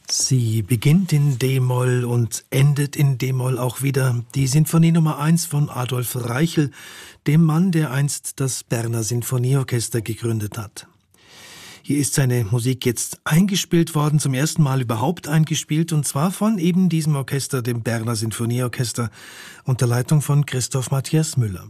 Sie beginnt in d-Moll und endet in d-Moll auch wieder. Die Sinfonie Nummer 1 von Adolf Reichel, dem Mann, der einst das Berner Sinfonieorchester gegründet hat. Hier ist seine Musik jetzt eingespielt worden, zum ersten Mal überhaupt eingespielt, und zwar von eben diesem Orchester, dem Berner Sinfonieorchester, unter Leitung von Christoph Matthias Müller.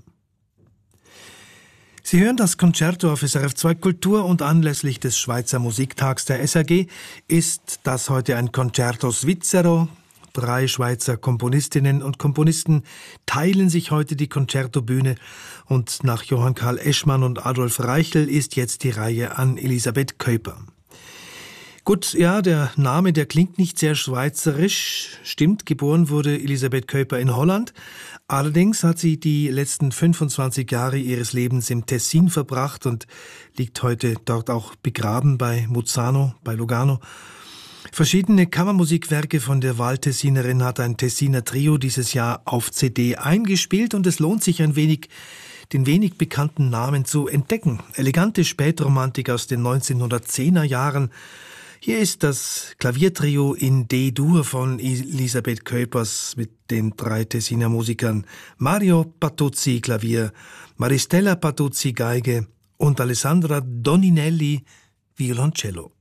Sie hören das Concerto auf SRF 2 Kultur, und anlässlich des Schweizer Musiktags der SRG ist das heute ein Concerto Svizzero. 3 Schweizer Komponistinnen und Komponisten teilen sich heute die Concertobühne, und nach Johann Karl Eschmann und Adolf Reichel ist jetzt die Reihe an Elisabeth Kuiper. Gut, ja, der Name, der klingt nicht sehr schweizerisch. Stimmt, geboren wurde Elisabeth Kuiper in Holland. Allerdings hat sie die letzten 25 Jahre ihres Lebens im Tessin verbracht und liegt heute dort auch begraben bei Muzzano, bei Lugano. Verschiedene Kammermusikwerke von der Wahltessinerin hat ein Tessiner Trio dieses Jahr auf CD eingespielt, und es lohnt sich ein wenig, den wenig bekannten Namen zu entdecken. Elegante Spätromantik aus den 1910er Jahren. Hier ist das Klaviertrio in D-Dur von Elisabeth Kuipers mit den 3 Tessiner Musikern Mario Patuzzi Klavier, Maristella Patuzzi Geige und Alessandra Doninelli Violoncello.